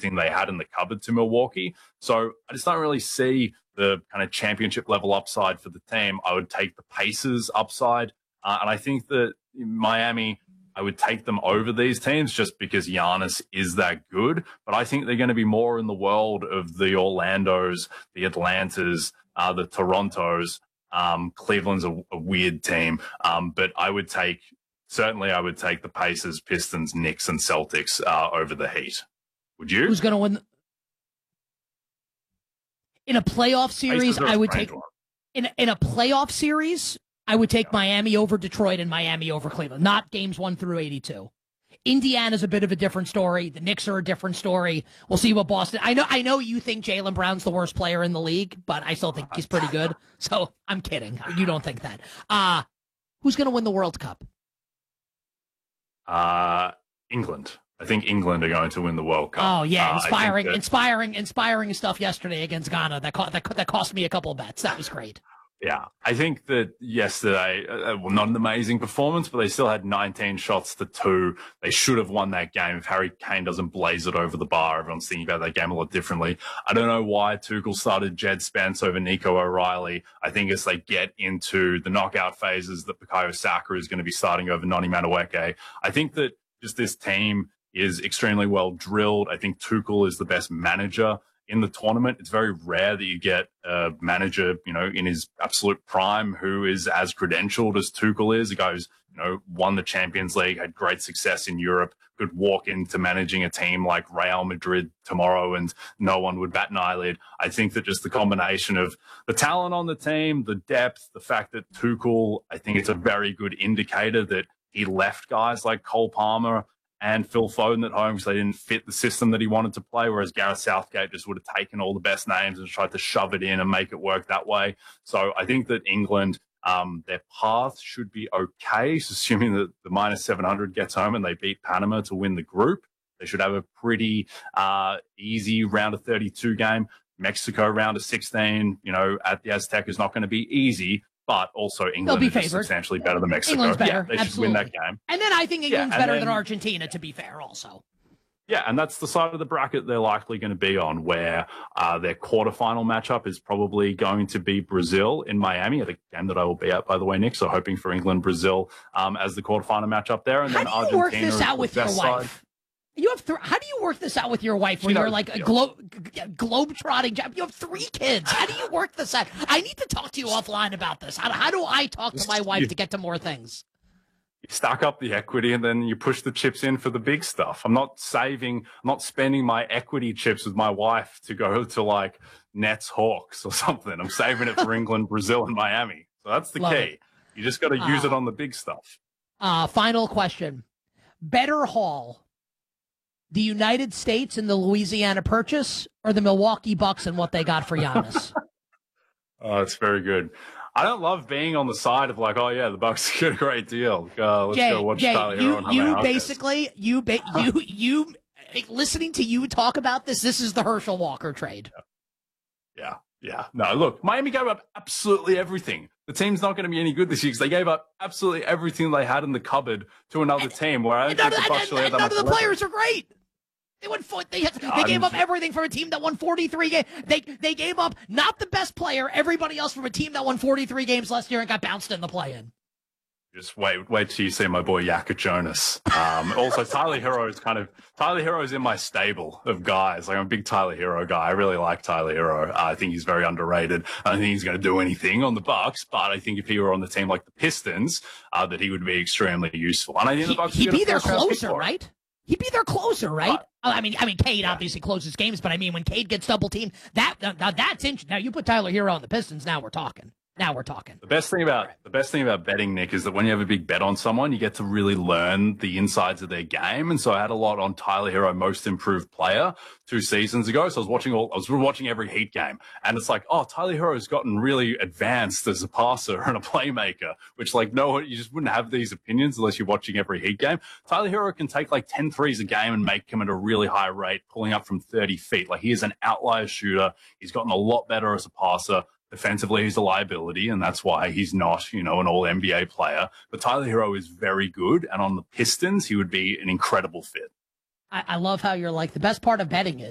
everything they had in the cupboard to Milwaukee. So I just don't really see the kind of championship level upside for the team. I would take the Pacers upside. And I think that Miami, I would take them over these teams just because Giannis is that good. But I think they're going to be more in the world of the Orlandos, the Atlantas, the Torontos. Cleveland's a weird team. But I would take the Pacers, Pistons, Knicks, and Celtics over the Heat. Would you? Who's going to win? In a playoff series, I would take in a playoff series, I would take Miami over Detroit and Miami over Cleveland, not games 1 through 82. Indiana's a bit of a different story. The Knicks are a different story. We'll see what Boston. I know you think Jaylen Brown's the worst player in the league, but I still think he's pretty good. So I'm kidding. You don't think that. Who's going to win the World Cup? England. I think England are going to win the World Cup. Oh yeah, inspiring stuff yesterday against Ghana. That cost me a couple of bets. That was great. Yeah, I think that yesterday, not an amazing performance, but they still had 19 shots to 2. They should have won that game if Harry Kane doesn't blaze it over the bar. Everyone's thinking about that game a lot differently. I don't know why Tuchel started Jed Spence over Nico O'Reilly. I think as they get into the knockout phases that Bukayo Saka is going to be starting over Noni Madueke. I think that just this team is extremely well drilled. I think Tuchel is the best manager in the tournament. It's very rare that you get a manager, in his absolute prime who is as credentialed as Tuchel is. A guy who's, won the Champions League, had great success in Europe, could walk into managing a team like Real Madrid tomorrow and no one would bat an eyelid. I think that just the combination of the talent on the team, the depth, the fact that Tuchel, I think it's a very good indicator that he left guys like Cole Palmer and Phil Foden at home because they didn't fit the system that he wanted to play, whereas Gareth Southgate just would have taken all the best names and tried to shove it in and make it work that way. So I think that England, their path should be okay, so assuming that the minus 700 gets home and they beat Panama to win the group. They should have a pretty easy round of 32 game. Mexico round of 16, at the Aztec is not going to be easy. But also England is substantially better than Mexico. England's better. Yeah, they should win that game. And then I think England's better than Argentina, to be fair, also. Yeah, and that's the side of the bracket they're likely going to be on, where their quarterfinal matchup is probably going to be Brazil in Miami, at a game that I will be at, by the way, Nick. So hoping for England-Brazil as the quarterfinal matchup there. And How then do you work this out with your wife? How do you work this out with your wife where you're like a globe-trotting job? You have 3 kids. How do you work this out? I need to talk to you offline about this. How do I talk to my wife to get to more things? You stack up the equity and then you push the chips in for the big stuff. I'm not spending my equity chips with my wife to go to like Nets Hawks or something. I'm saving it for England, Brazil, and Miami. So that's the key. You just got to use it on the big stuff. Final question. Better haul. The United States and the Louisiana Purchase, or the Milwaukee Bucks and what they got for Giannis? Oh, it's very good. I don't love being on the side of like, oh yeah, the Bucks get a great deal. Let's go watch Tyler Hero. Listening to you talk about this is the Herschel Walker trade. Yeah. No, look, Miami gave up absolutely everything. The team's not going to be any good this year because they gave up absolutely everything they had in the cupboard to another team. Where I none of the players are great. They gave up everything from a team that won 43 games. They gave up not the best player, everybody else from a team that won 43 games last year and got bounced in the play-in. Just wait till you see my boy Yaka Jonas. Also, Tyler Hero is in my stable of guys. Like, I'm a big Tyler Hero guy. I really like Tyler Hero. I think he's very underrated. I don't think he's going to do anything on the Bucks, but I think if he were on the team like the Pistons, that he would be extremely useful. And I think the Bucks he'd be their closer, right? He'd be their closer, right? I mean, Cade obviously closes games, but I mean, when Cade gets double teamed, that's interesting. Now you put Tyler Hero on the Pistons, now we're talking. The best thing about betting, Nick, is that when you have a big bet on someone, you get to really learn the insides of their game. And so I had a lot on Tyler Hero, most improved player 2 seasons ago. So I was watching every Heat game, and it's like, oh, Tyler Hero has gotten really advanced as a passer and a playmaker, which you just wouldn't have these opinions unless you're watching every Heat game. Tyler Hero can take like 10 threes a game and make them at a really high rate, pulling up from 30 feet. Like, he is an outlier shooter. He's gotten a lot better as a passer. Defensively, he's a liability, and that's why he's not, an all-NBA player. But Tyler Hero is very good, and on the Pistons, he would be an incredible fit. I love how you're like, the best part of betting is